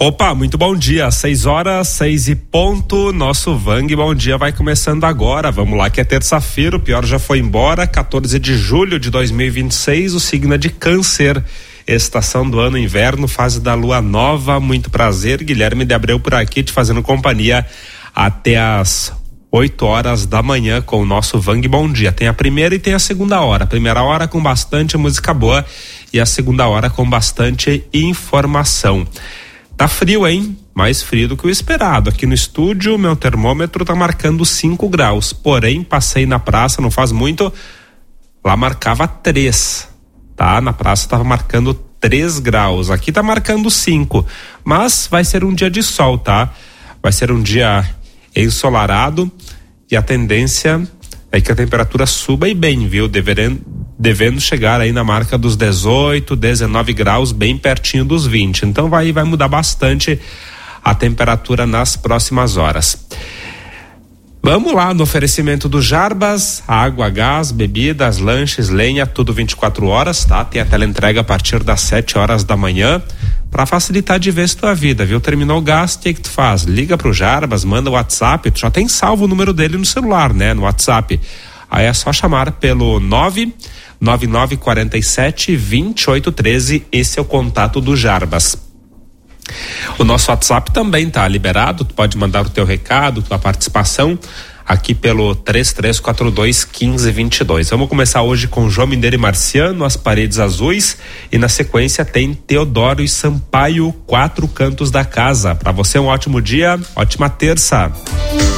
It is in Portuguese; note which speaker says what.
Speaker 1: Opa, muito bom dia, 6h, 6:00, nosso Vang Bom Dia vai começando agora, vamos lá que é terça-feira, o pior já foi embora, 14 de julho de 2026, o signo é de Câncer, estação do ano inverno, fase da lua nova, muito prazer, Guilherme de Abreu por aqui te fazendo companhia até as 8h da manhã com o nosso Vang Bom Dia. Tem a primeira e tem a segunda hora. A primeira hora com bastante música boa e a segunda hora com bastante informação. Tá frio, hein? Mais frio do que o esperado. Aqui no estúdio, meu termômetro tá marcando 5 graus. Porém, passei na praça, não faz muito, lá marcava 3. Tá? Na praça tava marcando 3 graus. Aqui tá marcando 5. Mas vai ser um dia de sol, tá? Vai ser um dia ensolarado e a tendência é que a temperatura suba e bem, viu? Devendo chegar aí na marca dos 18, 19 graus, bem pertinho dos 20. Então vai mudar bastante a temperatura nas próximas horas. Vamos lá no oferecimento do Jarbas, água, gás, bebidas, lanches, lenha, tudo 24 horas, tá? Tem a teleentrega a partir das 7h da manhã, para facilitar de vez tua vida, viu? Terminou o gás, o que tu faz? Liga pro Jarbas, manda o WhatsApp, tu já tem salvo o número dele no celular, né? No WhatsApp. Aí é só chamar pelo 99947-2813, esse é o contato do Jarbas. O nosso WhatsApp também tá liberado, tu pode mandar o teu recado, tua participação aqui pelo 3342-1522. Vamos começar hoje com João Mineiro e Marciano, As Paredes Azuis, e na sequência tem Teodoro e Sampaio, Quatro Cantos da Casa. Para você um ótimo dia, ótima terça.